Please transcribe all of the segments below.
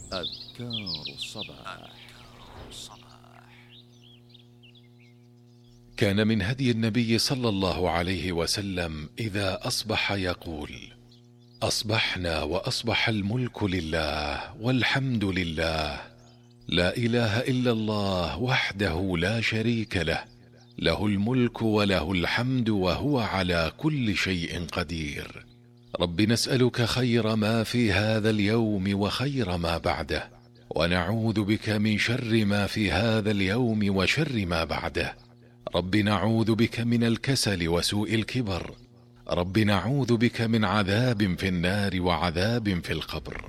أذكار الصباح. كان من هدي النبي صلى الله عليه وسلم إذا أصبح يقول: أصبحنا وأصبح الملك لله والحمد لله، لا إله إلا الله وحده لا شريك له، له الملك وله الحمد وهو على كل شيء قدير. رب نسألك خير ما في هذا اليوم وخير ما بعده، ونعوذ بك من شر ما في هذا اليوم وشر ما بعده. رب نعوذ بك من الكسل وسوء الكبر، رب نعوذ بك من عذاب في النار وعذاب في القبر.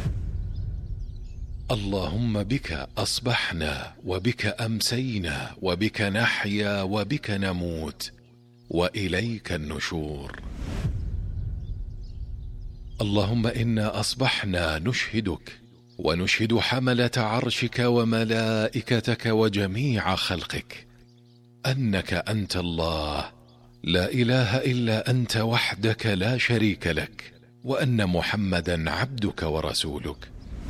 اللهم بك أصبحنا وبك أمسينا وبك نحيا وبك نموت وإليك النشور. اللهم إنا أصبحنا نشهدك ونشهد حملة عرشك وملائكتك وجميع خلقك أنك أنت الله، لا إله إلا أنت وحدك لا شريك لك، وأن محمدا عبدك ورسولك.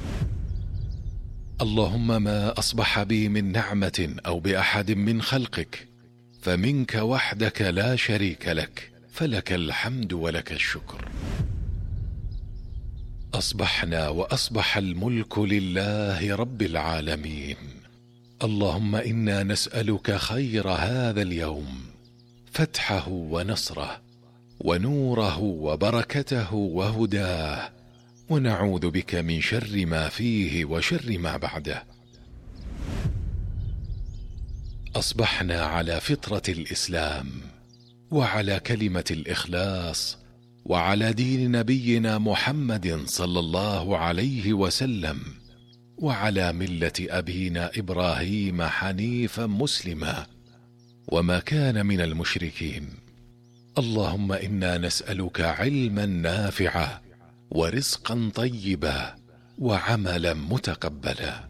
اللهم ما أصبح بي من نعمة أو بأحد من خلقك فمنك وحدك لا شريك لك، فلك الحمد ولك الشكر. أصبحنا وأصبح الملك لله رب العالمين. اللهم إنا نسألك خير هذا اليوم، فتحه ونصره ونوره وبركته وهداه، ونعوذ بك من شر ما فيه وشر ما بعده. أصبحنا على فطرة الإسلام وعلى كلمة الإخلاص وعلى دين نبينا محمد صلى الله عليه وسلم، وعلى ملة أبينا إبراهيم حنيفا مسلما وما كان من المشركين. اللهم إنا نسألك علما نافعا ورزقا طيبا وعملا متقبلا.